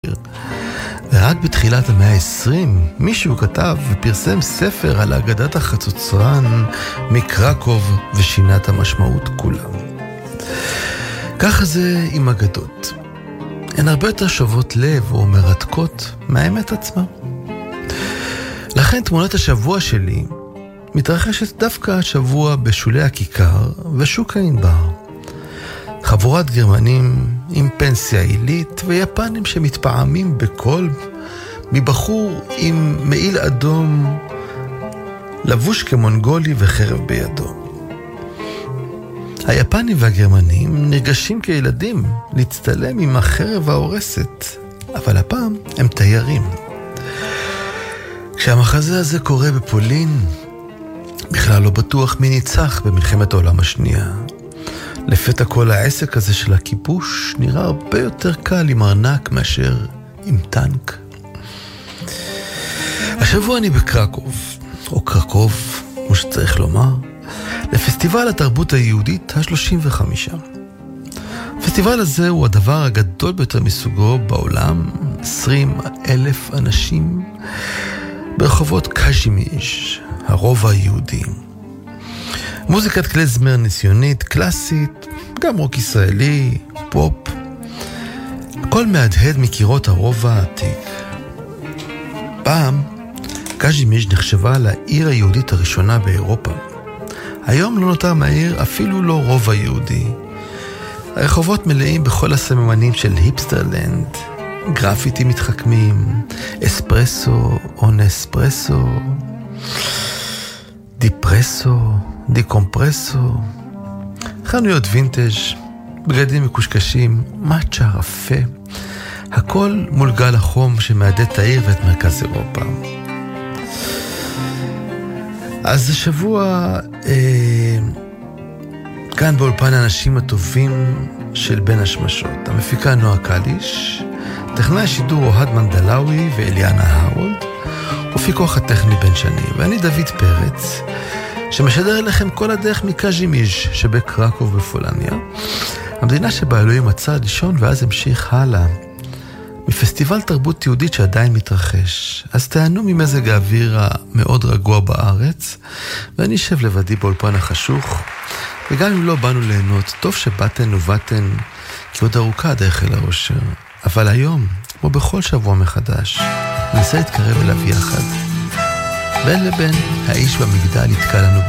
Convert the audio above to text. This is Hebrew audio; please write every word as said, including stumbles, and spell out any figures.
ורק בתחילת המאה ה-עשרים מישהו כתב ופרסם ספר על אגדת החצוצרן מקרקוב ושינה את המשמעות כולה. ככה זה עם אגדות. הן הרבה יותר שוות לב או מרתקות מהאמת עצמה. לכן תמונת השבוע שלי מתרחשת דווקא השבוע בשולי הכיכר ושוק הענבר. חבורת גרמנים עם פנסיה עילית ויפנים שמתפעמים בקול מבחור עם מעיל אדום לבוש כמונגולי וחרב בידו. היפנים והגרמנים נרגשים כילדים להצטלם עם החרב ההורסת, אבל הפעם הם תיירים. כשהמחזה הזה קורה בפולין, בכלל לא בטוח מי ניצח במלחמת העולם השנייה. לפתע כל העסק הזה של הכיבוש נראה הרבה יותר קל עם ארנק מאשר עם טנק. השבוע אני בקרקוב, או קרקוב, כמו שצריך לומר, לפסטיבל התרבות היהודית ה-שלושים וחמש. הפסטיבל הזה הוא הדבר הגדול ביותר מסוגו בעולם, עשרים אלף אנשים ברחובות קז'ימיז', הרובע היהודי. מוזיקת כלזמר ניסיונית, קלאסית, גם רוק ישראלי, פופ, הכל מהדהד מקירות הרובע העתיק. פעם, קז'ימיז' נחשבה לעיר היהודית הראשונה באירופה. היום לא נותר מהעיר אפילו לא רובע יהודי. הרחובות מלאים בכל הסממנים של היפסטרלנד, גרפיטי מתחכמים, אספרסו או נספרסו, דיפרסו, דיקומפרסו, חנויות וינטג', בגדים מקושקשים, מאצ'ה רפה, הכל מול גל החום שמעדד את העיר ואת מרכז אירופה. אז השבוע אה, כאן באולפן האנשים הטובים של בין השמשות, המפיקה נועה קליש, טכנאי השידור אוהד מנדלאוי ואליאנה הרולד, ופיקוח הטכני בן שני, ואני דוד פרץ, שמשדר אליכם כל הדרך מקז'ימיז' שבקרקוב בפולניה, המדינה שבה אלוהים מצא לישון ואז המשיך הלאה, מפסטיבל תרבות יהודית שעדיין מתרחש. אז תענו ממזג האוויר המאוד רגוע בארץ, ואני אשב לבדי באולפן החשוך, וגם אם לא באנו ליהנות, טוב שבאתן ובאתן, כי עוד ארוכה הדרך אל האושר. אבל היום, כמו בכל שבוע מחדש, ננסה להתקרב אליו יחד. בין לבין, האיש במגדל יתקע לנו